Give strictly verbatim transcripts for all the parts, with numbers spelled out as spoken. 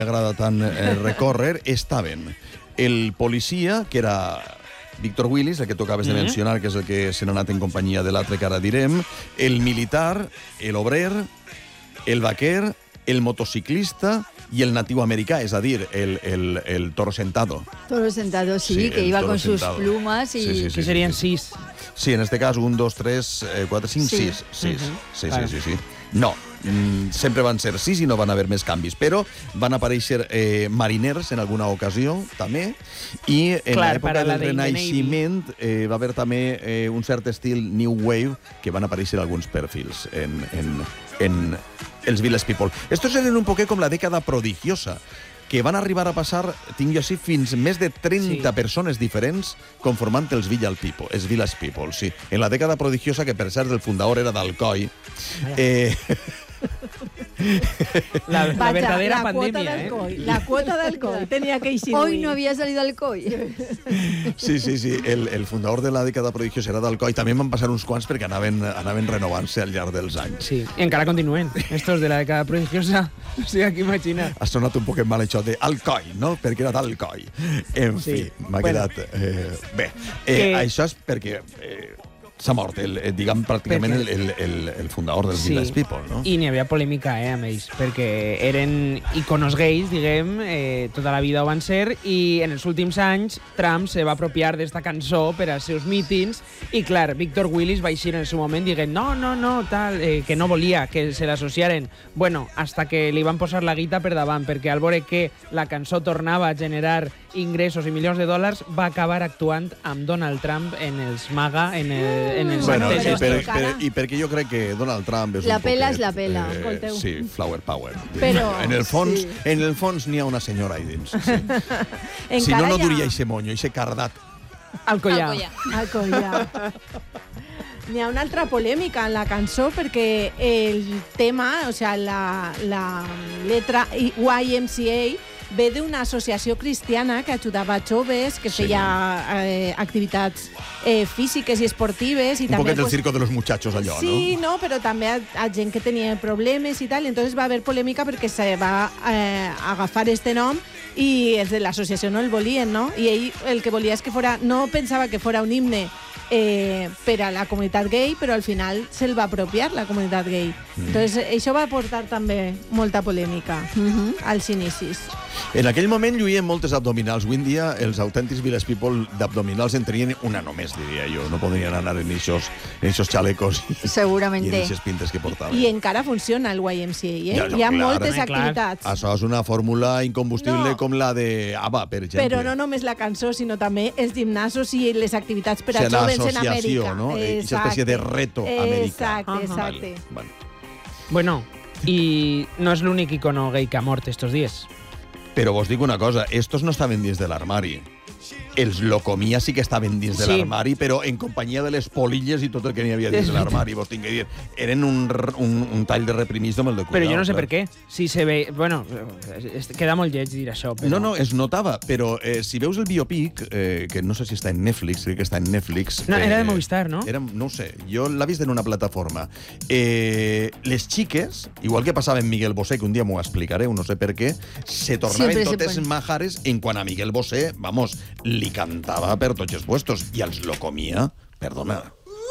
m'agrada tant eh, recórrer, estaven el policia, que era Víctor Willis, el que tu acabes de Mm-hmm. mencionar, que és el que se n'ha anat en companyia de l'altre que ara direm, el militar, el obrer, el vaquer, el motociclista i el natiu americà, és a dir, el, el, el toro sentado. Toro sentado, sí, Sí, que el iba toro con sus sentado. plumas y... Sí, sí, sí. Que serien sis. Sí, en este cas, un, dos, tres, eh, quatre, cinc, Sí. sis. sis. Mhm. Sí, Claro. sí, sí, sí. No, mm, sempre van ser sis i no van haver més canvis, però van aparèixer eh, mariners en alguna ocasió, també, i en Clar, l'època para la del de Navy. Renaixement eh, va haver també eh, un cert estil New Wave que van aparèixer alguns perfils en, en, en els Village People. Estos eren un poquet com la dècada prodigiosa, que van arribar a passar, tinc jo així, fins més de trenta Sí. persones diferents conformant els Village People, els Village People, sí. En la dècada prodigiosa, que per cert el fundador era d'Alcoi, eh, La, la Vaja, verdadera la pandèmia, quota eh? d'alcohol. La quota d'alcohol tenia que eixir. Hoy no había salido al C O I. sí, sí, sí, el, el fundador de la dècada prodigiosa era d'Alcoi. També van passar uns quants perquè anaven, anaven renovant-se al llarg dels anys. Sí, i encara continuen. Estos de la dècada prodigiosa. O sigui, que imagina. Ha sonat un poquet mal això de Alcoi, no? Perquè era d'Alcoi. En Sí. fi, m'ha Bueno. quedat... Eh, bé, eh, Que- això és perquè... Eh, s'ha mort, el, eh, diguem, pràcticament el, Perquè- el, el, el fundador dels Sí. Village People, no? I n'hi havia polèmica, eh, amb ells, perquè eren iconos gais, diguem, eh, tota la vida ho van ser, i en els últims anys Trump se va apropiar d'esta cançó per als seus mítings, i clar, Víctor Willis va eixir en el seu moment dient no, no, no, tal, eh, que no volia que se l'associaren. Bueno, hasta que li van posar la guita per davant, perquè al veure que la cançó tornava a generar ingressos i milions de dòlars, va acabar actuant amb Donald Trump en els MAGA, en, el, en els Bueno, actes i, per, estos. per, i perquè jo crec que Donald Trump és La un pela poquet, és la pela, Eh, escolteu. sí, flower power. Però- en el fons, sí. en el fons n'hi ha una senyora ahí dins. Sí. Si Encara no, no hi ha- duria eixe monyo, eixe cardat. Al collar. Al collar. N'hi ha una altra polèmica en la cançó perquè el tema, o sea, la, la letra Y M C A ve d'una associació cristiana que ajudava a joves, que Sí. feia eh, activitats eh, físiques i esportives. I Un també, poquet el pues, circo de los muchachos, allò, sí, no? no, però també a, a gent que tenia problemes i tal. Entonces va haver polèmica perquè se va eh, agafar este nom i els de l'associació no el volien, no? I ell el que volia és que fora... No pensava que fora un himne eh, per a la comunitat gay, però al final se'l va apropiar la comunitat gay. Mm. Entonces això va portar també molta polèmica Ujú. als inicis. En aquell moment lluïen moltes abdominals. Avui en dia els autèntics Village People d'abdominals en tenien una només, diria jo. No podrien anar en eixos, en eixos xalecos i, i en Seguramente. eixes pintes que portaven. I encara funciona el Y M C A, eh? Ja, no, Hi ha clar. moltes Home, clar. activitats. Això és una fórmula incombustible No. com la de ABBA, per exemple. Però no només la cançó, sinó també els gimnasos i les activitats per O a sigui, joves en l'associació, Amèrica. no? Aquesta espècie de reto americà. Exacte, Ajá. exacte. Vale. Bueno, i no és l'únic icono gay que ha mort estos dies. Però vos dic una cosa, estos no estaven dins de l'armari. Els Locomia sí que estaven dins de Sí. l'armari, però en companyia de les polilles i tot el que n'hi havia dins de l'armari. Vos tinc que dir, eren un, r- un, un tall de reprimits amb el de cuidado. Però jo no sé clar. per què. Si se ve... Bueno, es- queda molt lleig dir això, però... No, no, es notava, però eh, si veus el biopic, eh, que no sé si està en Netflix, crec que està en Netflix... No, era de eh, Movistar, no? Era, no ho sé, jo l'he vist en una plataforma. Eh, les xiques, igual que passava en Miguel Bosé, que un dia m'ho explicaré, no sé per què, se tornaven Siempre se totes pon- majares en quan a Miguel Bosé, vamos, li cantava per tots els puestos, i els lo comia, perdona.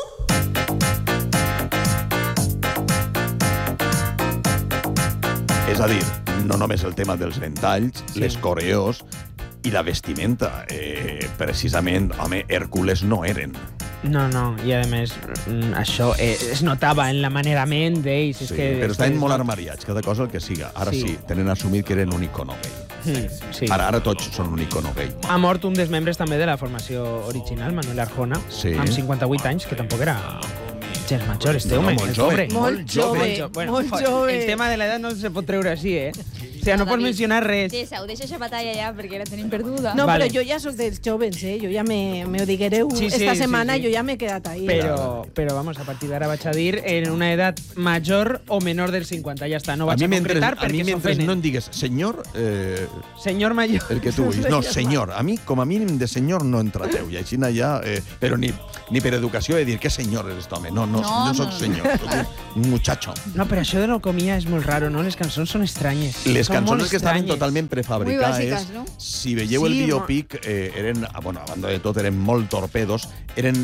És a dir, no només el tema dels ventalls, Sí. les coreos i la vestimenta. Eh, precisament, home, Hèrcules no eren. No, no, i a més, mm, això eh, es notava en l'amanerament d'ells. Sí, és que, però és estaven que- molt armariats, cada cosa el que siga. Ara sí, Sí. tenen assumit que eren un icono gay. Mm, sí. Ara, ara tots són un icono gay. Ha mort un dels membres també de la formació original, Manuel Arjona, Sí. amb cinquanta-vuit anys, que tampoc era gens major, este No, home, molt el jove. pobre. Molt jove, jo- bueno, molt joder, jove. El tema de l'edat no se pot treure així, eh? O sigui, no pots David, mencionar res. Deixa, ho deixa això batalla ja, perquè la tenim perduda. No, Vale. però jo ja sóc dels joves, eh? Jo ja me, me ho diguereu Sí, sí, esta sí, setmana, sí. jo ja m'he quedat ahí. Però, però vamos, a partir d'ara vaig a dir en una edat major o menor dels cinquanta, ja està, no A vaig mi, a, mentre, concretar a mi perquè mentre s'ofenen. no em digues senyor, eh, Senyor major. el que tu vulguis. No, senyor. A mi, com a mínim de senyor, no em trateu. I així ja... Eh, però ni, ni per educació de dir que senyor és aquest home. No, no, no, no soc senyor, soc un muchacho. No, però això de l'Ocomia és molt raro, no? Les cançons són estranyes. Les són cançons molt que estaven estranyes. totalment prefabricades, Muy bàsiques, no? si veieu Sí, el biopic, eh, eren, ah, bueno, a banda de tot, eren molt torpedos, eren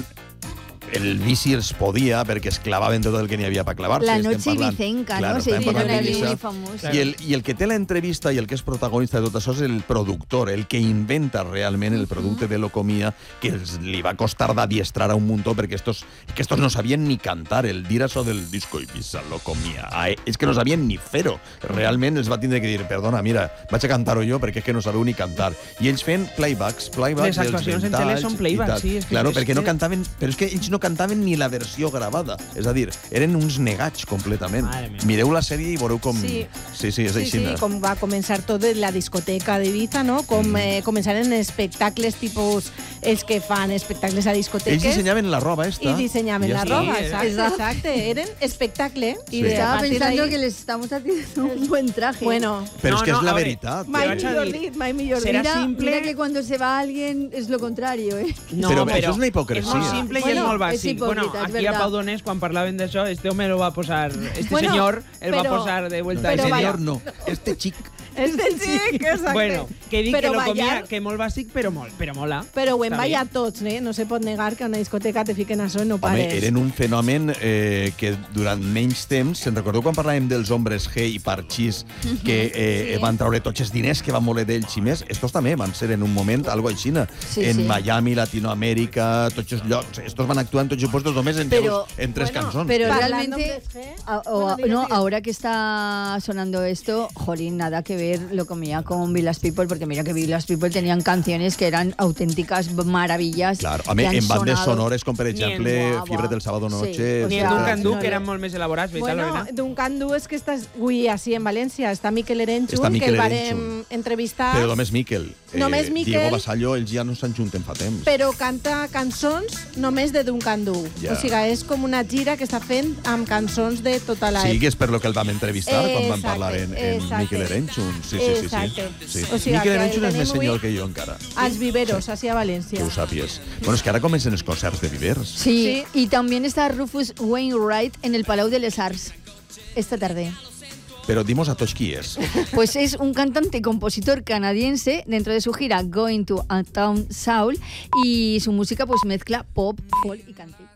el vici els podia perquè es clavaven tot el que n'hi havia per clavar-se. La Estem noche parlant- ibicenca, Claro, ¿no? Se estem hicieron parlant el d'Ibiza. muy famoso. I el, I el que té la entrevista i el que és protagonista de tot això és el productor, el que inventa realment el producte de l'Ocomia, que els, li va costar d'adiestrar a un muntó perquè estos, que estos no sabien ni cantar, el dir això del disco Ibiza, l'Ocomia. Ah, és que no sabien ni fer-ho. Realment els va tindre que dir, perdona, mira, vaig a cantar-ho jo perquè és que no sabeu ni cantar. I ells fent playbacks, playbacks Les actuacions en tele són playback, sí, és que- Claro, és perquè que- no cantaven, però és que ells no cantaven ni la versió gravada. És a dir, eren uns negats completament. Mare meva. Mireu la sèrie i veureu com... Sí. sí, sí és Sí, així. sí, com va començar tot de la discoteca d'Ibiza, no? Com eh, començaren espectacles tipus els que fan espectacles a discoteques. Ells dissenyaven la roba esta. I dissenyaven i ja la està. roba, Sí, exacte, exacte. exacte. Eren espectacle. Sí. I de, a Estaba partir pensando d'ahí- que les estamos haciendo un buen traje. Bueno, Però No, és que no, és la a veure, veritat. mai vaig a millor dir- dit, mai millor serà dit. mira, simple- mira que cuando se va alguien es lo contrario, ¿eh? No, Però però això és una hipocresia. És molt simple i Bueno, és molt és bàsic. hipòcrita, Bueno, és aquí verdad. a Pau Donés, quan parlaven d'això, este home lo va posar, este Bueno, senyor, el va però- posar de vuelta. però al vaya. Senyor, no. Este xic. És del xic, exacte. Bueno, que dic Però que lo comia, ballar- que molt bàsic, però molt, però mola. Però ho Està en balla bé. tots, eh? No se pot negar que a una discoteca te fiquen això i no Home, pares. eren un fenomen eh, que durant menys temps, se'n recordeu quan parlàvem dels hombres G i Parchís, que eh, Sí. van traure tots els diners que van voler d'ells i més? Estos també van ser en un moment algo així. Sí, en sí. Miami, Latinoamèrica, tots els llocs. Estos van actuar en tots els puestos només en, Pero- teus- en tres bueno, cançons. Pero Hablando realmente, hombres G. a- o- Bueno, digue, no, digue. ahora que está sonando esto, jolín, nada que ver lo comía con Village People, porque mira que Village People tenían canciones que eran auténticas maravillas. Claro, que home, han en bandes sonado. sonores com, per exemple, Buah, buah. Fiebre del Sábado Sí, Noche... o Ni sea, el Duncan no, Du, que no. eren molt més elaborats, veritat, Bueno, Lorena? Duncan Du és que estàs avui així en València. Està Miquel Erenchun, Està que Miquel el varem Erenchun. entrevistar. Però només Miquel. Només Miquel. Diego Vasallo, ells ja no s'enjunten fa temps. Però canta cançons només de Duncan Du. Ja. O sigui, és com una gira que està fent amb cançons de tota la Sí, que és per lo que el vam entrevistar quan vam Exacte, parlar en, en exacte. Miquel Erenchun. Sí, sí, sí. Exacte. sí. sí. O sigui, Miquel que Erenchun el és més tenim senyor avui que jo encara, als viveros, així a València. que ho sàpies. Bueno, és que ara comencen els concerts de vivers. Sí, y también está Rufus Wainwright en el Palau de les Arts esta tarde. Però dimos a tots qui és. Pues es un cantante y compositor canadiense dentro de su gira Going to a Town Soul, y su música pues mezcla pop, folk y country.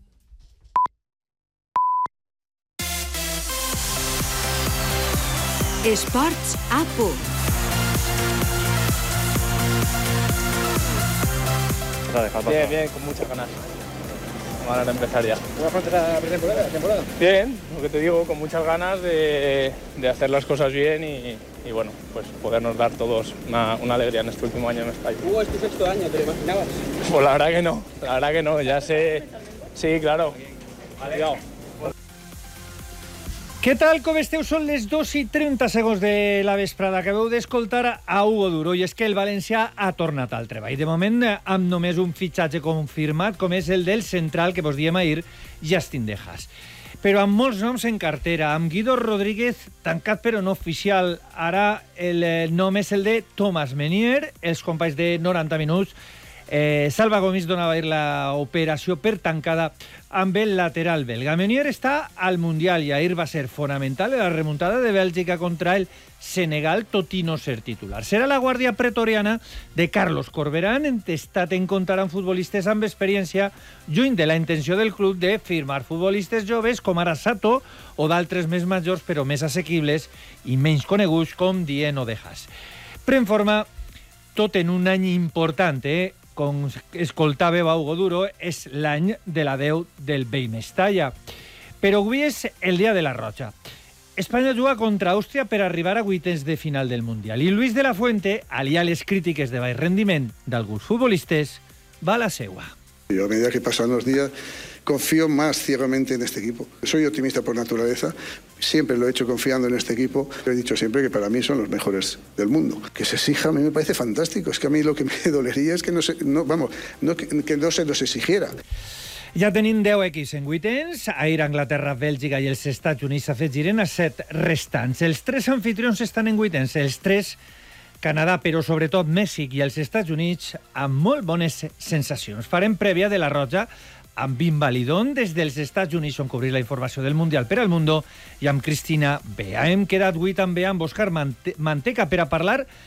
Esports a punt. Bien, bien, con muchas ganas. Con ganas de empezar ya. ¿Cómo afrontas la pretemporada? temporada? Bien, lo que te digo, con muchas ganas de, de hacer las cosas bien y, y bueno, pues podernos dar todos una, una alegría en este último año en España. Hugo, es tu sexto año, ¿te lo imaginabas? Pues la verdad que no, la verdad que no, ya sé. Sí, claro. Cuidado. Què tal, com esteu? Són les dos i trenta segons de la vesprada. Acabeu d'escoltar a Hugo Duro, i és que el València ha tornat al treball. De moment, amb només un fitxatge confirmat, com és el del central que vos diem ahir, Justin Dejas. Però amb molts noms en cartera, amb Guido Rodríguez tancat però no oficial. Ara el nom és el de Thomas Menier, els companys de noranta minuts. Eh, Salva Gomis donava ahir l'operació per tancada amb el lateral belga. Menier està al Mundial i ahir va ser fonamental en la remuntada de Bèlgica contra el Senegal, tot i no ser titular. Serà la guàrdia pretoriana de Carlos Corberán, entestat en comptar amb futbolistes amb experiència, lluny de la intenció del club de firmar futbolistes joves com ara Sato o d'altres més majors però més assequibles i menys coneguts com Dien o Dejas. Pren forma tot en un any important, eh? Com escoltava Hugo Duro, és l'any de la deu del vell Mestalla. Però avui és el dia de la Roja. Espanya juga contra Àustria per arribar a vuitens de final del Mundial. I Luis de la Fuente, aliar les crítiques de baix rendiment d'alguns futbolistes, va a la seua. Yo a medida que pasan los días confío más ciegamente en este equipo. Soy optimista por naturaleza, siempre lo he hecho confiando en este equipo. He dicho siempre que para mí son los mejores del mundo. Que se exija a mí me parece fantástico. Es que a mí lo que me dolería es que no se, no, vamos, no, que, que no se nos exigiera. Ja tenim deu equips en vuitens. Ahir Anglaterra, Bèlgica i els Estats Units s'afegiren a set restants. Els tres anfitrions estan en vuitens, els tres Canadà, però sobretot Mèxic i els Estats Units, amb molt bones sensacions. Farem prèvia de la Roja amb Invalidón des dels Estats Units, on cobrir la informació del Mundial per al Mundo, i amb Cristina Bea. Hem quedat avui també amb Òscar Mante Manteca per a parlar